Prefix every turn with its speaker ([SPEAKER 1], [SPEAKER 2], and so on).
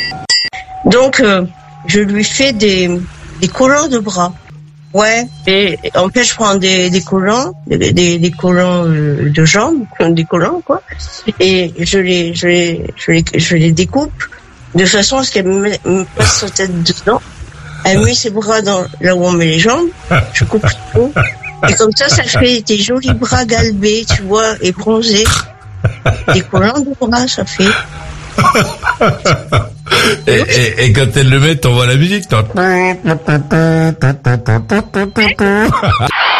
[SPEAKER 1] Donc, je lui fais des collants de bras. Ouais. Et en fait, je prends des collants, des collants de jambes, des collants quoi. Et je les découpe de façon à ce qu'elle me passe sa tête dedans. Elle met ses bras là où on met les jambes. Je coupe tout. Et comme ça fait des jolis bras galbés, tu vois, et bronzés. Des collants de bras, ça fait.
[SPEAKER 2] Et quand elle le met, t'envoies la musique, toi.